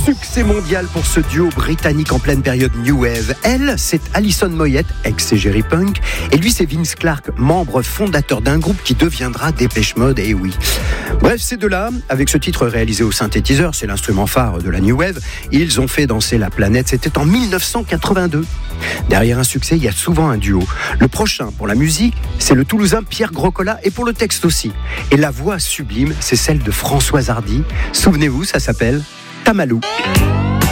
Succès mondial pour ce duo britannique en pleine période New Wave. Elle, c'est Alison Moyet, ex-Jerry Punk, et lui, c'est Vince Clarke, membre fondateur d'un groupe qui deviendra Depeche Mode, et oui. Bref, ces deux-là, avec ce titre réalisé au synthétiseur, c'est l'instrument phare de la New Wave, ils ont fait danser la planète, c'était en 1982. Derrière un succès, il y a souvent un duo. Le prochain, pour la musique, c'est le Toulousain Pierre Groscola, et pour le texte aussi. Et la voix sublime, c'est celle de Françoise Hardy. Souvenez-vous, ça s'appelle Tamalou.